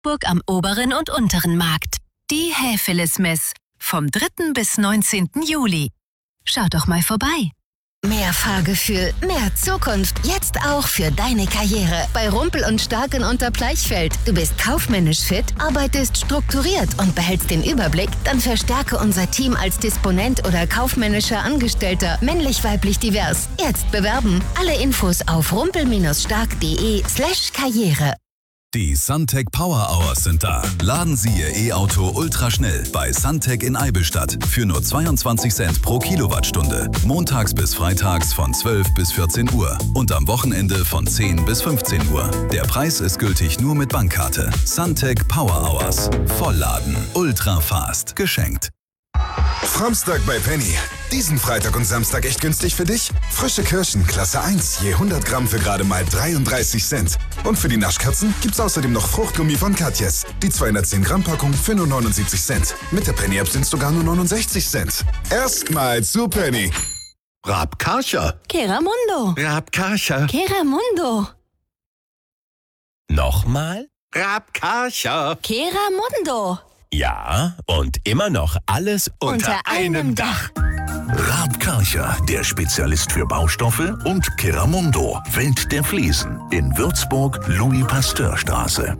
Würzburg am Oberen und Unteren Markt. Die Häfelismess vom 3. bis 19. Juli. Schau doch mal vorbei. Mehr Fahrgefühl, mehr Zukunft. Jetzt auch für deine Karriere. Bei Rumpel und Stark in Unterbleichfeld. Du bist kaufmännisch fit, arbeitest strukturiert und behältst den Überblick? Dann verstärke unser Team als Disponent oder kaufmännischer Angestellter. Männlich-weiblich divers. Jetzt bewerben. Alle Infos auf rumpel-stark.de/Karriere. Die Suntec Power Hours sind da. Laden Sie Ihr E-Auto ultraschnell bei Suntec in Eibenstadt für nur 22 Cent pro Kilowattstunde. Montags bis freitags von 12 bis 14 Uhr und am Wochenende von 10 bis 15 Uhr. Der Preis ist gültig nur mit Bankkarte. Suntec Power Hours. Vollladen. Ultra fast. Geschenkt. Samstag bei Penny. Diesen Freitag und Samstag echt günstig für dich? Frische Kirschen, Klasse 1, je 100 Gramm für gerade mal 33 Cent. Und für die Naschkatzen gibt's außerdem noch Fruchtgummi von Katjes. Die 210 Gramm Packung für nur 79 Cent. Mit der Penny-App sind's sogar nur 69 Cent. Erstmal zu Penny. Rabkarcher. Keramundo. Rabkarcher. Keramundo. Nochmal? Rabkarcher. Keramundo. Ja, und immer noch alles unter einem Dach. Rabkarcher, der Spezialist für Baustoffe, und Keramundo, Welt der Fliesen, in Würzburg, Louis-Pasteur-Straße.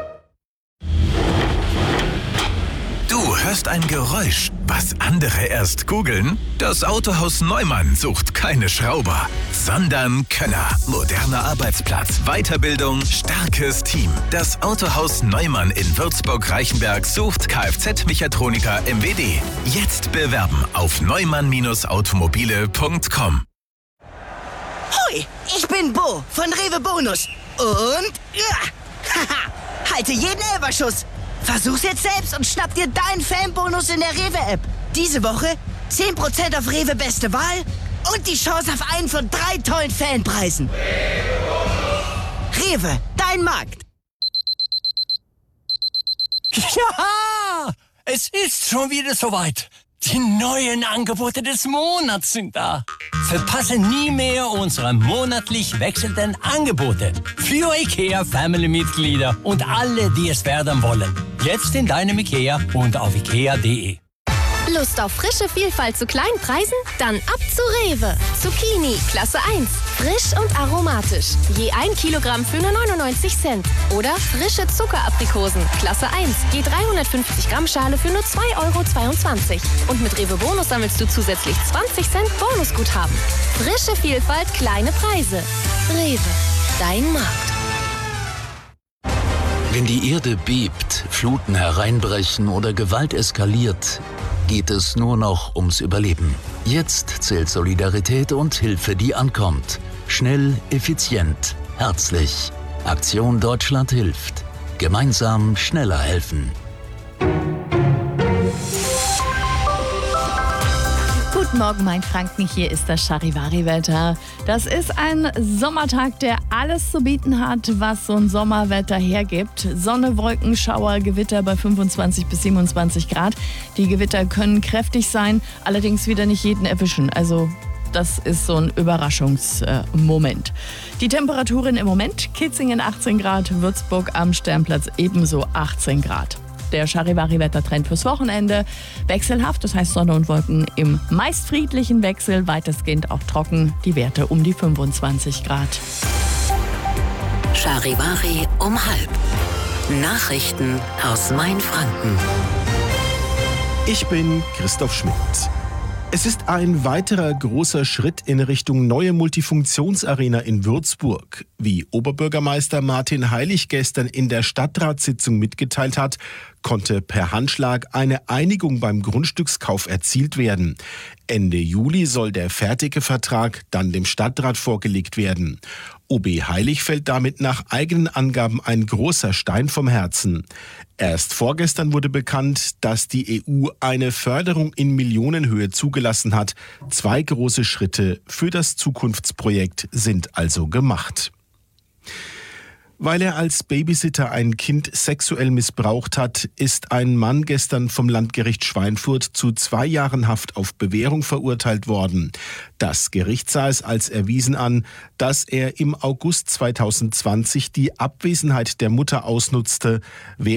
Du hörst ein Geräusch, was andere erst googeln? Das Autohaus Neumann sucht keine Schrauber, sondern Könner. Moderner Arbeitsplatz, Weiterbildung, starkes Team. Das Autohaus Neumann in Würzburg-Reichenberg sucht Kfz-Mechatroniker MWD. Jetzt bewerben auf neumann-automobile.com. Hoi, ich bin Bo von Rewe Bonus. Und halte jeden Elberschuss. Versuch's jetzt selbst und schnapp dir deinen Fanbonus in der Rewe-App. Diese Woche 10% auf Rewe Beste Wahl und die Chance auf einen von 3 tollen Fanpreisen. Rewe, dein Markt. Ja, es ist schon wieder soweit. Die neuen Angebote des Monats sind da. Verpasse nie mehr unsere monatlich wechselnden Angebote für IKEA-Family-Mitglieder und alle, die es werden wollen. Jetzt in deinem IKEA und auf ikea.de. Lust auf frische Vielfalt zu kleinen Preisen? Dann ab zu Rewe. Zucchini, Klasse 1. Frisch und aromatisch. Je 1 Kilogramm für nur 99 Cent. Oder frische Zuckeraprikosen, Klasse 1. Je 350 Gramm Schale für nur 2,22 €. Und mit Rewe Bonus sammelst du zusätzlich 20 Cent Bonusguthaben. Frische Vielfalt, kleine Preise. Rewe, dein Markt. Wenn die Erde bebt, Fluten hereinbrechen oder Gewalt eskaliert, geht es nur noch ums Überleben. Jetzt zählt Solidarität und Hilfe, die ankommt. Schnell, effizient, herzlich. Aktion Deutschland hilft. Gemeinsam schneller helfen. Guten Morgen, mein Franken. Hier ist das Charivari-Wetter. Das ist ein Sommertag, der alles zu bieten hat, was so ein Sommerwetter hergibt. Sonne, Wolken, Schauer, Gewitter bei 25 bis 27 Grad. Die Gewitter können kräftig sein, allerdings wieder nicht jeden erwischen. Also das ist so ein Überraschungsmoment. Die Temperaturen im Moment: Kitzingen 18 Grad, Würzburg am Sternplatz ebenso 18 Grad. Der Charivari-Wettertrend fürs Wochenende: wechselhaft, das heißt Sonne und Wolken im meist friedlichen Wechsel, weitestgehend auch trocken, die Werte um die 25 Grad. Charivari um 12:30. Nachrichten aus Mainfranken. Ich bin Christoph Schmidt. Es ist ein weiterer großer Schritt in Richtung neue Multifunktionsarena in Würzburg. Wie Oberbürgermeister Martin Heilig gestern in der Stadtratssitzung mitgeteilt hat, konnte per Handschlag eine Einigung beim Grundstückskauf erzielt werden. Ende Juli soll der fertige Vertrag dann dem Stadtrat vorgelegt werden. OB Heilig fällt damit nach eigenen Angaben ein großer Stein vom Herzen. Erst vorgestern wurde bekannt, dass die EU eine Förderung in Millionenhöhe zugelassen hat. 2 große Schritte für das Zukunftsprojekt sind also gemacht. Weil er als Babysitter ein Kind sexuell missbraucht hat, ist ein Mann gestern vom Landgericht Schweinfurt zu 2 Jahren Haft auf Bewährung verurteilt worden. Das Gericht sah es als erwiesen an, dass er im August 2020 die Abwesenheit der Mutter ausnutzte,